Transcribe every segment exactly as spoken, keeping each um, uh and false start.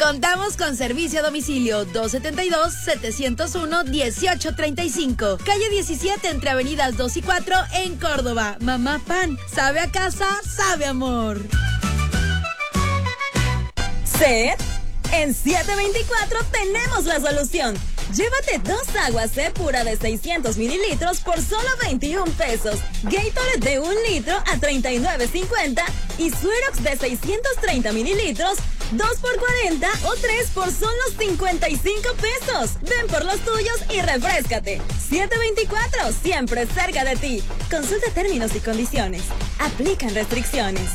Contamos con servicio a domicilio dos setenta y dos, setecientos uno, dieciocho treinta y cinco. Calle diecisiete entre avenidas dos y cuatro en Córdoba. Mamá Pan, sabe a casa, sabe amor. Sed, en siete veinticuatro tenemos la solución. Llévate dos aguas C pura de seiscientos mililitros por solo veintiún pesos. Gatorade de un litro a treinta y nueve cincuenta y Suerox de seiscientos treinta mililitros, dos por cuarenta o tres por solo cincuenta y cinco pesos. Ven por los tuyos y refréscate. siete veinticuatro, siempre cerca de ti. Consulta términos y condiciones. Aplican restricciones.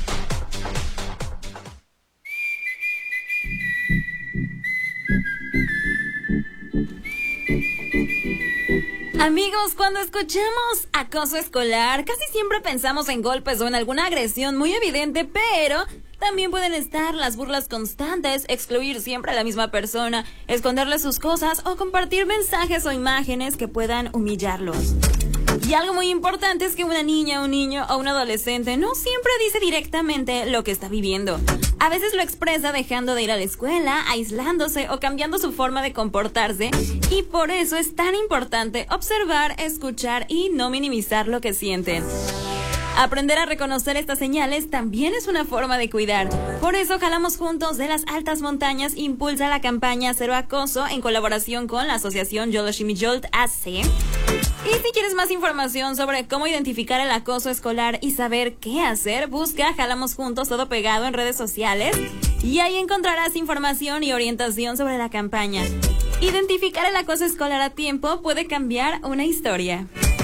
Amigos, cuando escuchamos acoso escolar, casi siempre pensamos en golpes o en alguna agresión muy evidente, pero también pueden estar las burlas constantes, excluir siempre a la misma persona, esconderle sus cosas o compartir mensajes o imágenes que puedan humillarlos. Y algo muy importante es que una niña, un niño o un adolescente no siempre dice directamente lo que está viviendo. A veces lo expresa dejando de ir a la escuela, aislándose o cambiando su forma de comportarse, y por eso es tan importante observar, escuchar y no minimizar lo que sienten. Aprender a reconocer estas señales también es una forma de cuidar. Por eso Jalamos Juntos de las Altas Montañas impulsa la campaña Cero Acoso en colaboración con la asociación Yoloshimijolt A C. Y si quieres más información sobre cómo identificar el acoso escolar y saber qué hacer, busca Jalamos Juntos todo pegado en redes sociales y ahí encontrarás información y orientación sobre la campaña. Identificar el acoso escolar a tiempo puede cambiar una historia.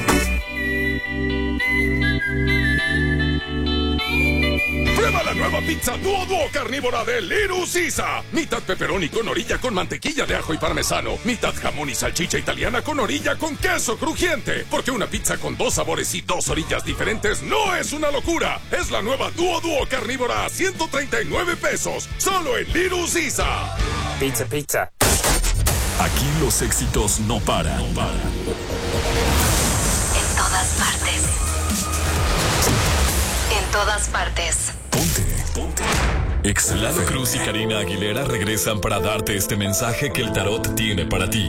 Prueba la nueva pizza Duo Duo carnívora de Little Caesar. Mitad pepperoni con orilla con mantequilla de ajo y parmesano. Mitad jamón y salchicha italiana con orilla con queso crujiente. Porque una pizza con dos sabores y dos orillas diferentes no es una locura. Es la nueva Duo Duo carnívora a ciento treinta y nueve pesos. Solo en Little Caesar. Pizza, pizza. Aquí los éxitos no paran. No paran. En todas partes. En todas partes. Ponte, ponte. Exa. Lalo Cruz y Karina Aguilera regresan para darte este mensaje que el tarot tiene para ti.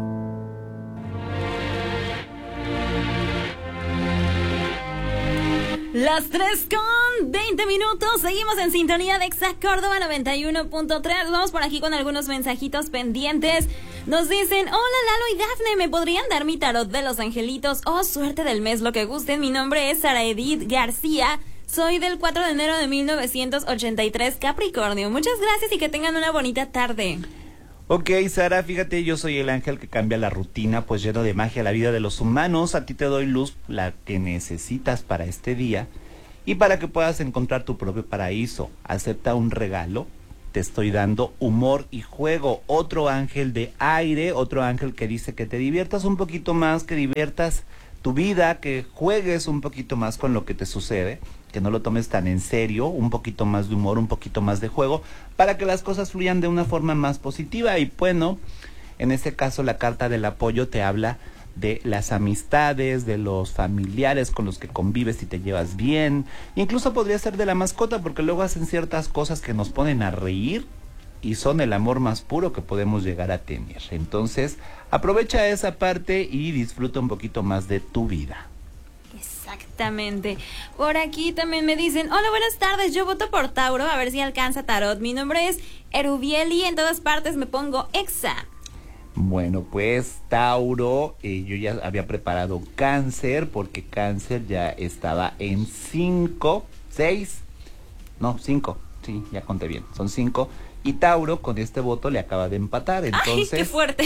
Las tres con veinte minutos. Seguimos en sintonía de Exa Córdoba noventa y uno punto tres. Vamos por aquí con algunos mensajitos pendientes. Nos dicen: hola Lalo y Dafne, ¿me podrían dar mi tarot de los angelitos o suerte del mes? Lo que gusten. Mi nombre es Sara Edith García. Soy del cuatro de enero de mil novecientos ochenta y tres, Capricornio. Muchas gracias y que tengan una bonita tarde. Ok, Sara, fíjate, yo soy el ángel que cambia la rutina, pues lleno de magia la vida de los humanos. A ti te doy luz, la que necesitas para este día y para que puedas encontrar tu propio paraíso. Acepta un regalo, te estoy dando humor y juego. Otro ángel de aire, otro ángel que dice que te diviertas un poquito más, que diviertas tu vida, que juegues un poquito más con lo que te sucede, que no lo tomes tan en serio, un poquito más de humor, un poquito más de juego, para que las cosas fluyan de una forma más positiva. Y bueno, en este caso la carta del apoyo te habla de las amistades, de los familiares con los que convives y te llevas bien, incluso podría ser de la mascota, porque luego hacen ciertas cosas que nos ponen a reír y son el amor más puro que podemos llegar a tener. Entonces, aprovecha esa parte y disfruta un poquito más de tu vida. Exactamente. Por aquí también me dicen: hola, buenas tardes, yo voto por Tauro, a ver si alcanza tarot. Mi nombre es Erubieli, en todas partes me pongo Exa. Bueno, pues Tauro, eh, yo ya había preparado Cáncer, porque Cáncer ya estaba en cinco, seis, no, cinco, sí, ya conté bien, son cinco. Y Tauro con este voto le acaba de empatar, entonces... ¡Ay, qué fuerte!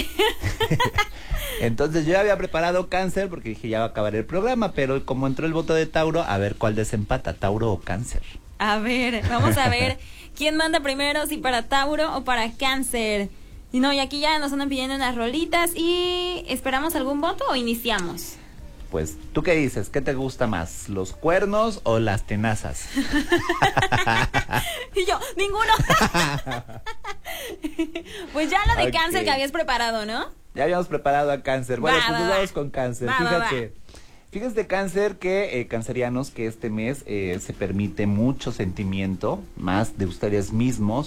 Entonces yo ya había preparado Cáncer porque dije ya va a acabar el programa, pero como entró el voto de Tauro, a ver cuál desempata, Tauro o Cáncer. A ver, vamos a ver quién manda primero, si para Tauro o para Cáncer. Y no, y aquí ya nos andan pidiendo unas rolitas y ¿esperamos algún voto o iniciamos? Pues, ¿tú qué dices? ¿Qué te gusta más? ¿Los cuernos o las tenazas? Y yo, ninguno. Pues ya lo de okay. Cáncer que habías preparado, ¿no? Ya habíamos preparado a Cáncer. Bueno, va, pues va, nos va. vamos con Cáncer. Va, Fíjate. va, va. Fíjate, Cáncer, que eh, cancerianos, que este mes eh, se permite mucho sentimiento, más de ustedes mismos.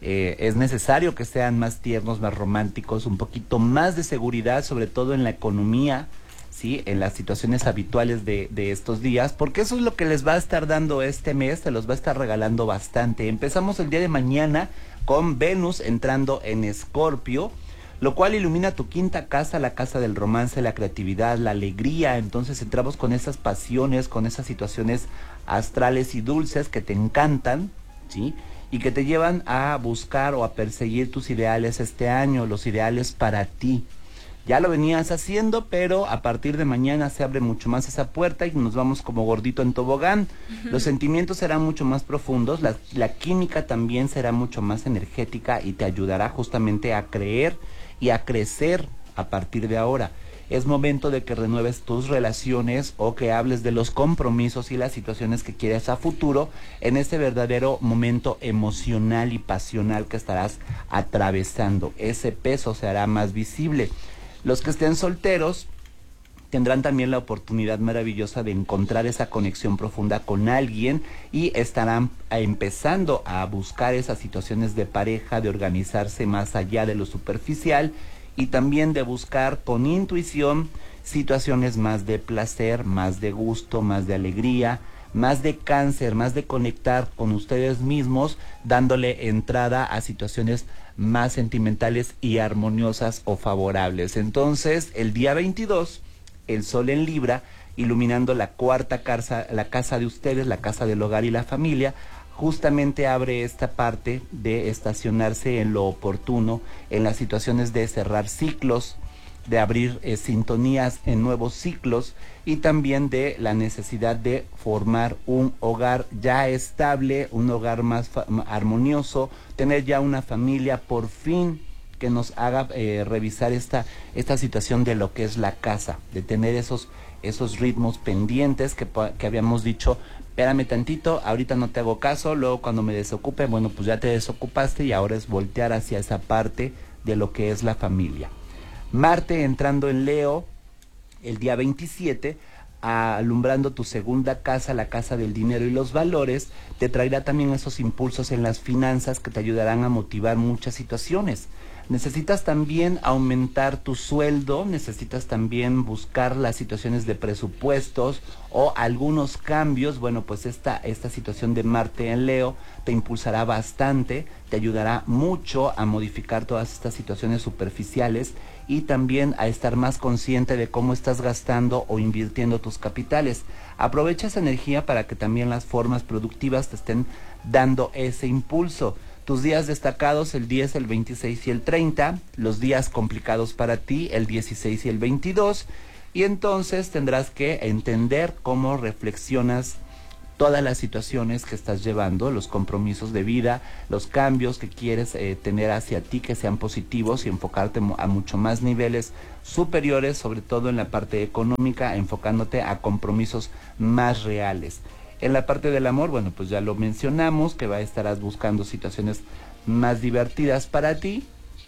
Eh, es necesario que sean más tiernos, más románticos, un poquito más de seguridad, sobre todo en la economía, ¿sí? En las situaciones habituales de, de estos días, porque eso es lo que les va a estar dando este mes, se los va a estar regalando bastante. Empezamos el día de mañana con Venus entrando en Escorpio, lo cual ilumina tu quinta casa, la casa del romance, la creatividad, la alegría. Entonces entramos con esas pasiones, con esas situaciones astrales y dulces que te encantan, ¿sí? Y que te llevan a buscar o a perseguir tus ideales este año, los ideales para ti. Ya lo venías haciendo, pero a partir de mañana se abre mucho más esa puerta y nos vamos como gordito en tobogán. Uh-huh. Los sentimientos serán mucho más profundos, la, la química también será mucho más energética y te ayudará justamente a creer y a crecer a partir de ahora. Es momento de que renueves tus relaciones o que hables de los compromisos y las situaciones que quieres a futuro en este verdadero momento emocional y pasional que estarás atravesando. Ese peso se hará más visible. Los que estén solteros tendrán también la oportunidad maravillosa de encontrar esa conexión profunda con alguien y estarán empezando a buscar esas situaciones de pareja, de organizarse más allá de lo superficial y también de buscar con intuición situaciones más de placer, más de gusto, más de alegría, más de cáncer, más de conectar con ustedes mismos, dándole entrada a situaciones más sentimentales y armoniosas o favorables. Entonces, el día veintidós, el Sol en Libra, iluminando la cuarta casa, la casa de ustedes, la casa del hogar y la familia, justamente abre esta parte de estacionarse en lo oportuno, en las situaciones de cerrar ciclos, de abrir eh, sintonías en nuevos ciclos y también de la necesidad de formar un hogar ya estable, un hogar más armonioso, tener ya una familia por fin que nos haga eh, revisar esta, esta situación de lo que es la casa, de tener esos, esos ritmos pendientes que, que habíamos dicho, espérame tantito, ahorita no te hago caso, luego cuando me desocupe, bueno, pues ya te desocupaste y ahora es voltear hacia esa parte de lo que es la familia. Marte entrando en Leo el día veintisiete, alumbrando tu segunda casa, la casa del dinero y los valores, te traerá también esos impulsos en las finanzas que te ayudarán a motivar muchas situaciones. Necesitas también aumentar tu sueldo, necesitas también buscar las situaciones de presupuestos o algunos cambios. Bueno, pues esta, esta situación de Marte en Leo te impulsará bastante, te ayudará mucho a modificar todas estas situaciones superficiales y también a estar más consciente de cómo estás gastando o invirtiendo tus capitales. Aprovecha esa energía para que también las formas productivas te estén dando ese impulso. Tus días destacados, el diez, el veintiséis y el treinta, los días complicados para ti, el dieciséis y el veintidós, y entonces tendrás que entender cómo reflexionas todas las situaciones que estás llevando, los compromisos de vida, los cambios que quieres eh, tener hacia ti que sean positivos y enfocarte a mucho más niveles superiores, sobre todo en la parte económica, enfocándote a compromisos más reales. En la parte del amor, bueno, pues ya lo mencionamos, que va a estarás buscando situaciones más divertidas para ti,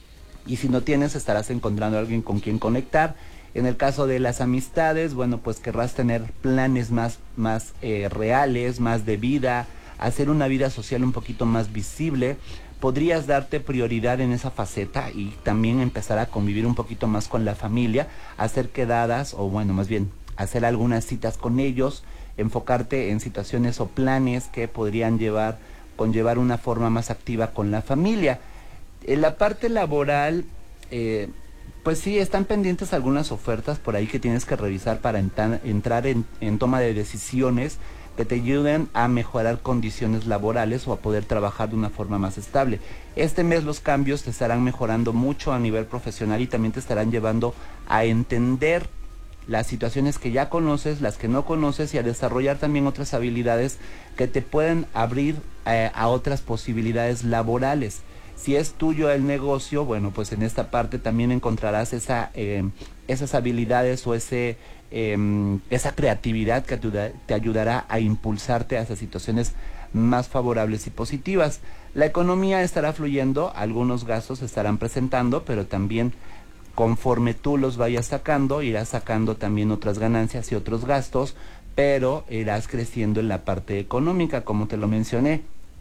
y si no tienes, estarás encontrando a alguien con quien conectar. En el caso de las amistades, bueno, pues querrás tener planes más, más eh, reales, más de vida, hacer una vida social un poquito más visible. Podrías darte prioridad en esa faceta y también empezar a convivir un poquito más con la familia, hacer quedadas, o bueno, más bien, hacer algunas citas con ellos, enfocarte en situaciones o planes que podrían llevar, conllevar una forma más activa con la familia. En la parte laboral, eh, pues sí, están pendientes algunas ofertas por ahí que tienes que revisar para entrar, entrar en, en toma de decisiones que te ayuden a mejorar condiciones laborales o a poder trabajar de una forma más estable. Este mes los cambios te estarán mejorando mucho a nivel profesional y también te estarán llevando a entender las situaciones que ya conoces, las que no conoces, y a desarrollar también otras habilidades que te pueden abrir eh, a otras posibilidades laborales. Si es tuyo el negocio, bueno, pues en esta parte también encontrarás esa, eh, esas habilidades o ese, eh, esa creatividad que te, te ayudará a impulsarte hacia situaciones más favorables y positivas. La economía estará fluyendo, algunos gastos se estarán presentando, pero también conforme tú los vayas sacando, irás sacando también otras ganancias y otros gastos, pero irás creciendo en la parte económica, como te lo mencioné.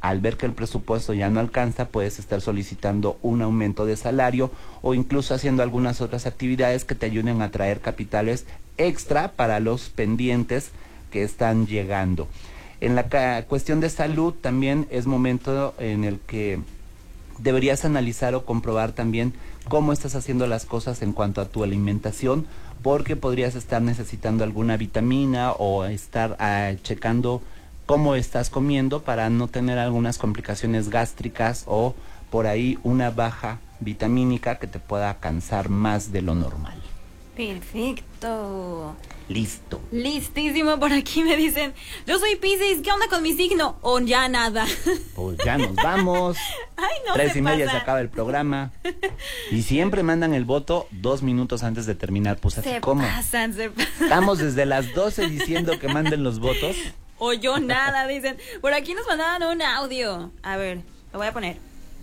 Al ver que el presupuesto ya no alcanza, puedes estar solicitando un aumento de salario o incluso haciendo algunas otras actividades que te ayuden a traer capitales extra para los pendientes que están llegando. En la cuestión de salud también es momento en el que deberías analizar o comprobar también cómo estás haciendo las cosas en cuanto a tu alimentación, porque podrías estar necesitando alguna vitamina o estar uh, checando cómo estás comiendo para no tener algunas complicaciones gástricas o por ahí una baja vitamínica que te pueda cansar más de lo normal. Perfecto. Listo. Listísimo. Por aquí me dicen, yo soy Piscis, ¿qué onda con mi signo? O ya nada. Pues ya nos vamos. Ay, no. Tres se y media pasa. se acaba el programa. Y siempre mandan el voto dos minutos antes de terminar. Pues así Se como. pasan, se pasan. Estamos desde las doce diciendo que manden los votos. O yo nada, dicen. Por aquí nos mandaban un audio. A ver, lo voy a poner.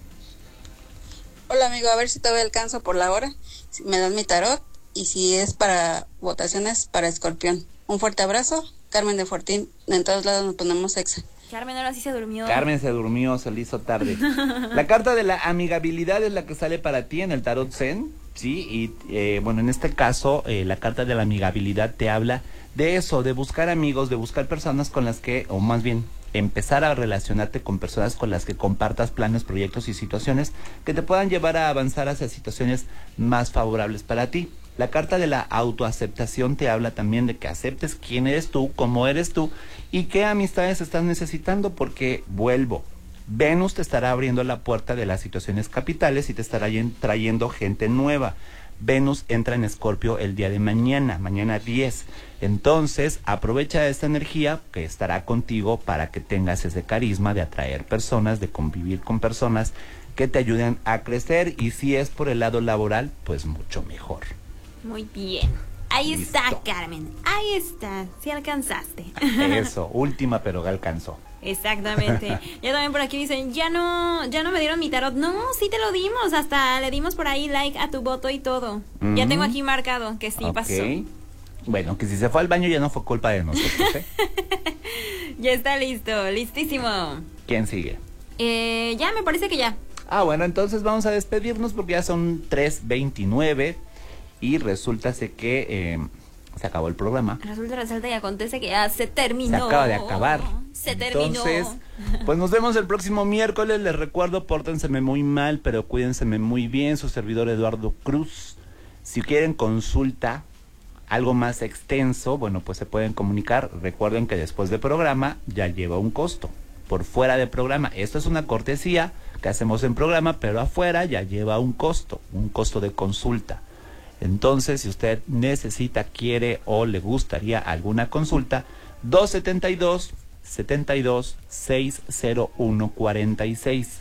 Hola amigo, a ver si todavía alcanzo por la hora. Si me dan mi tarot y si es para votaciones para Escorpión. Un fuerte abrazo, Carmen de Fortín. En todos lados nos ponemos exa. Carmen ahora sí se durmió. Carmen se durmió, se le hizo tarde. La carta de la amigabilidad es la que sale para ti en el tarot Zen, sí, y eh, bueno, en este caso eh, la carta de la amigabilidad te habla de eso, de buscar amigos, de buscar personas con las que, o más bien, empezar a relacionarte con personas con las que compartas planes, proyectos y situaciones que te puedan llevar a avanzar hacia situaciones más favorables para ti. La carta de la autoaceptación te habla también de que aceptes quién eres tú, cómo eres tú y qué amistades estás necesitando, porque vuelvo, Venus te estará abriendo la puerta de las situaciones capitales y te estará trayendo gente nueva. Venus entra en Escorpio el día de mañana, mañana diez. Entonces, aprovecha esta energía que estará contigo para que tengas ese carisma de atraer personas, de convivir con personas que te ayuden a crecer, y si es por el lado laboral, pues mucho mejor. Muy bien. Ahí Listo. está, Carmen. Ahí está. Sí alcanzaste. Eso, última pero alcanzó. Exactamente. Ya también por aquí dicen, ya no, ya no me dieron mi tarot. No, sí te lo dimos. Hasta le dimos por ahí like a tu voto y todo. Mm. Ya tengo aquí marcado que sí, okay, pasó. Bueno, que si se fue al baño ya no fue culpa de nosotros, ¿eh? Ya está listo, listísimo. ¿Quién sigue? Eh, ya, me parece que ya. Ah, bueno, entonces vamos a despedirnos porque ya son tres veintinueve y resulta que eh, se acabó el programa. Resulta, resalta y acontece que ya se terminó. Se acaba de acabar. Se terminó. Entonces, pues nos vemos el próximo miércoles. Les recuerdo, pórtenseme muy mal, pero cuídenseme muy bien. Su servidor Eduardo Cruz. Si quieren consulta, algo más extenso, bueno, pues se pueden comunicar. Recuerden que después del programa ya lleva un costo. Por fuera del programa, esto es una cortesía que hacemos en programa, pero afuera ya lleva un costo, un costo de consulta. Entonces, si usted necesita, quiere o le gustaría alguna consulta, dos setenta y dos, setenta y dos, seis cero uno cuarenta y seis.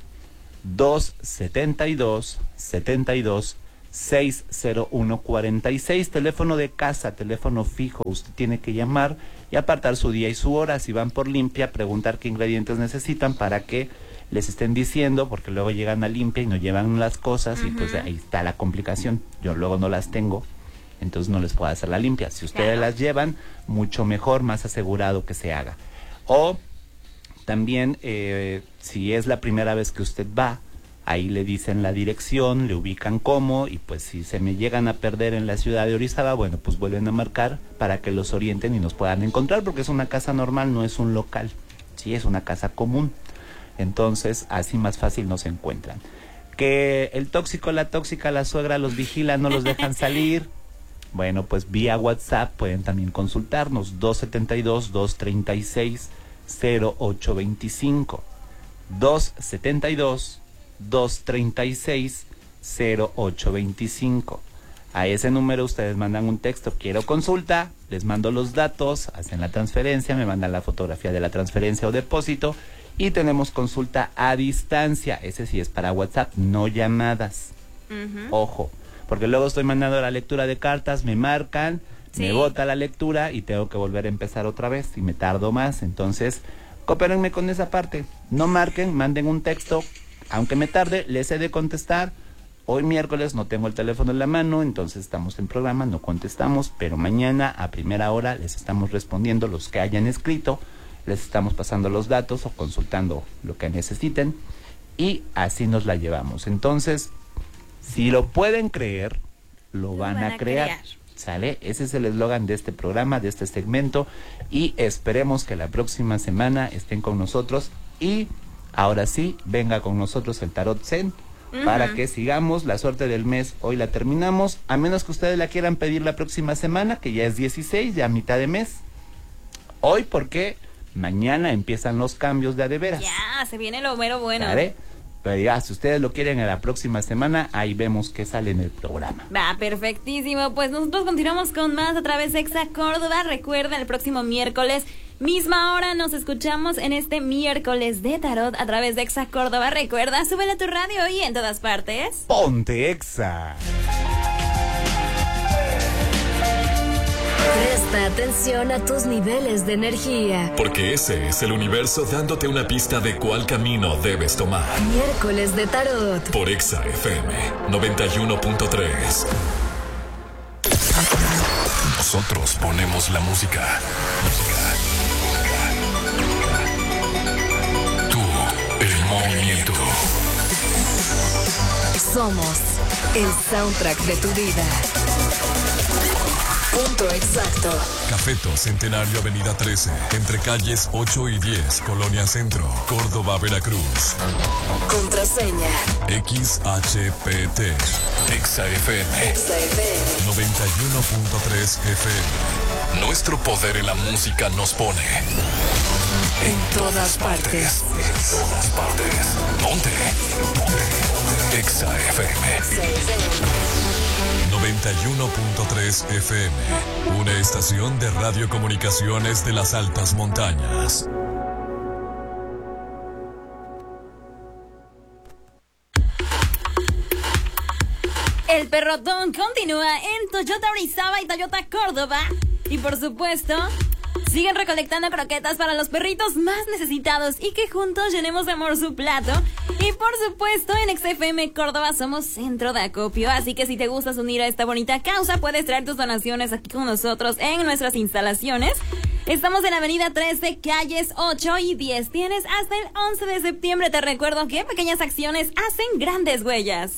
dos setenta y dos, setenta y dos, seis cero uno cuarenta y seis. Teléfono de casa, teléfono fijo. Usted tiene que llamar y apartar su día y su hora. Si van por limpia, preguntar qué ingredientes necesitan para que les estén diciendo, porque luego llegan a limpia y no llevan las cosas. Uh-huh. Y pues ahí está la complicación. Yo luego no las tengo, entonces no les puedo hacer la limpia. Si ustedes claro. las llevan, mucho mejor, más asegurado que se haga. O también, eh, si es la primera vez que usted va, ahí le dicen la dirección, le ubican cómo, y pues si se me llegan a perder en la ciudad de Orizaba, bueno, pues vuelven a marcar para que los orienten y nos puedan encontrar, porque es una casa normal, no es un local, sí, es una casa común. Entonces, así más fácil nos encuentran. Que el tóxico, la tóxica, la suegra los vigila, no los dejan salir. Bueno, pues vía WhatsApp pueden también consultarnos. dos setenta y dos, dos treinta y seis, cero ocho veinticinco. dos setenta y dos, dos treinta y seis, cero ocho veinticinco. A ese número ustedes mandan un texto, quiero consulta, les mando los datos, hacen la transferencia, me mandan la fotografía de la transferencia o depósito, y tenemos consulta a distancia. Ese sí es para WhatsApp, no llamadas. Uh-huh. Ojo, porque luego estoy mandando la lectura de cartas, me marcan, sí. me bota la lectura y tengo que volver a empezar otra vez y me tardo más. Entonces, coopérenme con esa parte. No marquen, manden un texto, aunque me tarde, les he de contestar. Hoy miércoles no tengo el teléfono en la mano, entonces estamos en programa, no contestamos, pero mañana a primera hora les estamos respondiendo los que hayan escrito. les estamos pasando los datos o consultando lo que necesiten y así nos la llevamos. Entonces, si lo pueden creer, lo, lo van, van a crear. crear. ¿Sale? Ese es el eslogan de este programa, de este segmento, y esperemos que la próxima semana estén con nosotros y ahora sí, venga con nosotros el Tarot Zen uh-huh. para que sigamos la suerte del mes. Hoy la terminamos, a menos que ustedes la quieran pedir la próxima semana, que ya es dieciséis, ya mitad de mes. Hoy porque mañana empiezan los cambios de a de veras. Ya, se viene lo mero bueno. ¿Sale? Pero ya, si ustedes lo quieren en la próxima semana, ahí vemos qué sale en el programa. Va, perfectísimo. Pues nosotros continuamos con más a través de Exa Córdoba. Recuerda, el próximo miércoles, misma hora, nos escuchamos en este miércoles de tarot a través de Exa Córdoba. Recuerda, súbele a tu radio y en todas partes. Ponte Exa. Presta atención a tus niveles de energía. Porque ese es el universo dándote una pista de cuál camino debes tomar. Miércoles de tarot. Por Exa F M noventa y uno punto tres. Nosotros ponemos la música. Tú, el movimiento. Somos el soundtrack de tu vida. Punto exacto. Cafeto Centenario Avenida trece, entre calles ocho y diez, Colonia Centro, Córdoba, Veracruz. Contraseña X H P T. Exa F M. Exa F M. noventa y uno punto tres F M. Nuestro poder en la música nos pone en todas partes. En todas partes. Ponte. Ponte. Exa F M. Exa F M. noventa y uno punto tres F M, una estación de radiocomunicaciones de las altas montañas. El perrotón continúa en Toyota Orizaba y Toyota Córdoba. Y por supuesto, siguen recolectando croquetas para los perritos más necesitados y que juntos llenemos de amor su plato. Y por supuesto, en Exa F M Córdoba somos centro de acopio, así que si te gustas unir a esta bonita causa, puedes traer tus donaciones aquí con nosotros en nuestras instalaciones. Estamos en Avenida trece, calles ocho y diez. Tienes hasta el once de septiembre. Te recuerdo que pequeñas acciones hacen grandes huellas.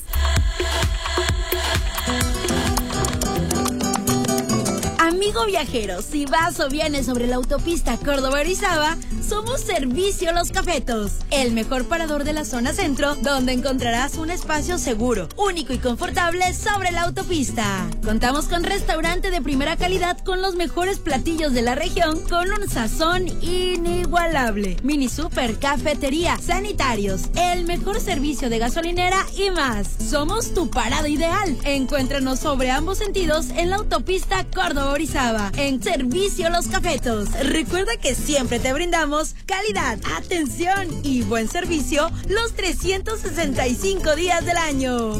Amigo viajero, si vas o vienes sobre la autopista Córdoba-Orizaba, somos Servicio Los Cafetos, el mejor parador de la zona centro, donde encontrarás un espacio seguro, único y confortable sobre la autopista. Contamos con restaurante de primera calidad con los mejores platillos de la región, con un sazón inigualable. Mini super, cafetería, sanitarios, el mejor servicio de gasolinera y más. Somos tu parada ideal. Encuéntranos sobre ambos sentidos en la autopista Córdoba-Orizaba, en Servicio Los Cafetos. Recuerda que siempre te brindamos calidad, atención y buen servicio los trescientos sesenta y cinco días del año.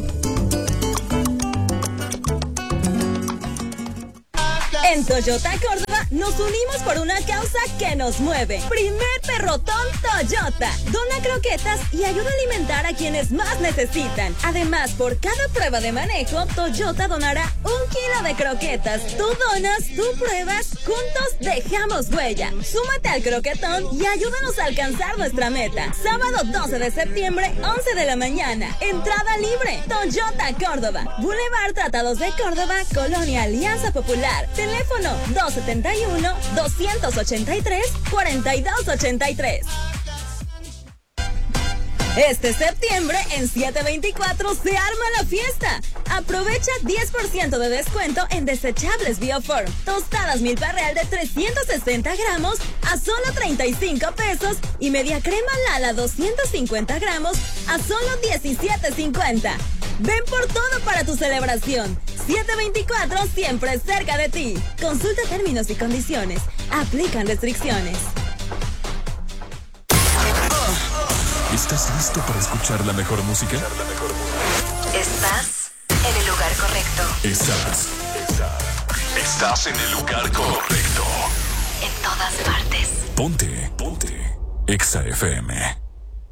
En Toyota Córdoba nos unimos por una causa que nos mueve. Primer perrotón Toyota. Dona croquetas y ayuda a alimentar a quienes más necesitan. Además, por cada prueba de manejo, Toyota donará un kilo de croquetas. Tú donas, tú pruebas, juntos dejamos huella. Súmate al croquetón y ayúdanos a alcanzar nuestra meta. Sábado doce de septiembre, once de la mañana. Entrada libre. Toyota Córdoba. Boulevard Tratados de Córdoba, Colonia Alianza Popular. Teléfono dos setenta y uno, doscientos ochenta y tres, cuarenta y dos ochenta y tres. Este septiembre en siete veinticuatro se arma la fiesta. Aprovecha diez por ciento de descuento en desechables Bioform. Tostadas Milpa Real de trescientos sesenta gramos a solo treinta y cinco pesos y media crema Lala doscientos cincuenta gramos a solo diecisiete cincuenta. Ven por todo para tu celebración. siete veinticuatro siempre cerca de ti. Consulta términos y condiciones. Aplican restricciones. ¿Estás listo para escuchar la mejor música? Estás en el lugar correcto. Estás. Estás en el lugar correcto. En todas partes. Ponte. Ponte. Exa F M.